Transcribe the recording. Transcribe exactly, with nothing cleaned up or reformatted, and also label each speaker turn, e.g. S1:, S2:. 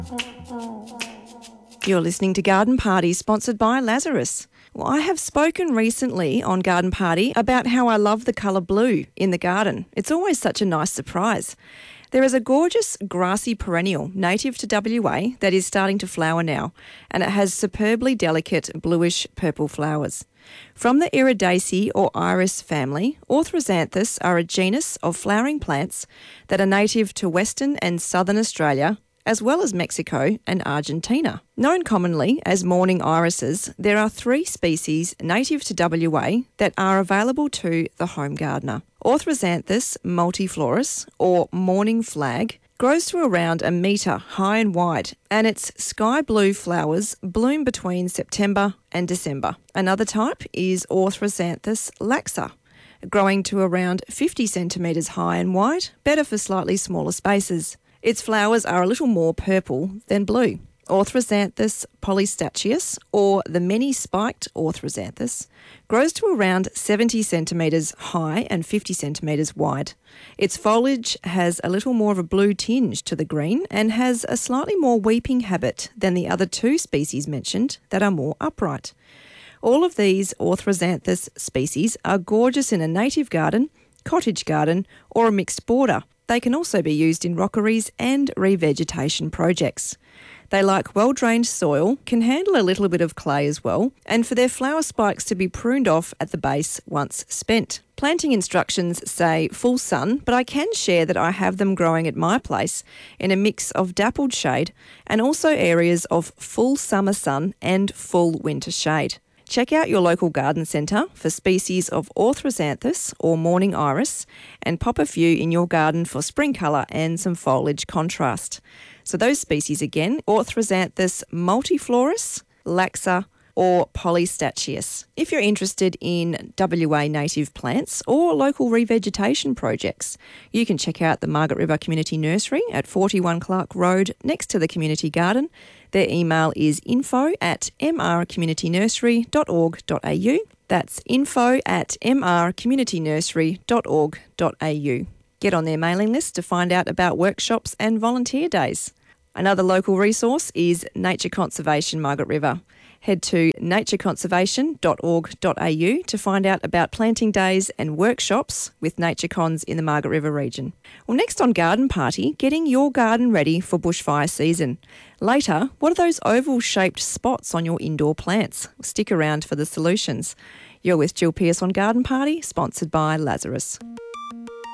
S1: You're listening to Garden Party, sponsored by Lazarus. Well, I have spoken recently on Garden Party about how I love the colour blue in the garden. It's always such a nice surprise. There is a gorgeous grassy perennial native to W A that is starting to flower now, and it has superbly delicate bluish purple flowers. From the Iridaceae or iris family, Orthroxanthus are a genus of flowering plants that are native to Western and Southern Australia, as well as Mexico and Argentina. Known commonly as morning irises, there are three species native to W A that are available to the home gardener. Orthroxanthus multiflorus, or morning flag, grows to around a metre high and wide, and its sky blue flowers bloom between September and December. Another type is Orthroxanthus laxa, growing to around fifty centimetres high and wide, better for slightly smaller spaces. Its flowers are a little more purple than blue. Orthroxanthus polystachys, or the many-spiked Orthroxanthus, grows to around seventy centimetres high and fifty centimetres wide. Its foliage has a little more of a blue tinge to the green and has a slightly more weeping habit than the other two species mentioned that are more upright. All of these Orthroxanthus species are gorgeous in a native garden, cottage garden, or a mixed border. They can also be used in rockeries and revegetation projects. They like well-drained soil, can handle a little bit of clay as well, and for their flower spikes to be pruned off at the base once spent. Planting instructions say full sun, but I can share that I have them growing at my place in a mix of dappled shade and also areas of full summer sun and full winter shade. Check out your local garden centre for species of Orthroxanthus or morning iris and pop a few in your garden for spring colour and some foliage contrast. So those species again, Orthroxanthus multiflorus, laxa or polystachys. If you're interested in W A native plants or local revegetation projects, you can check out the Margaret River Community Nursery at forty-one Clark Road next to the community garden. Their email is info at m r community nursery dot org dot a u. That's info at m r community nursery dot org dot a u. Get on their mailing list to find out about workshops and volunteer days. Another local resource is Nature Conservation Margaret River. Head to nature conservation dot org dot a u to find out about planting days and workshops with Nature Cons in the Margaret River region. Well, next on Garden Party, getting your garden ready for bushfire season. Later, what are those oval-shaped spots on your indoor plants? Stick around for the solutions. You're with Jill Pearce on Garden Party, sponsored by Lazarus.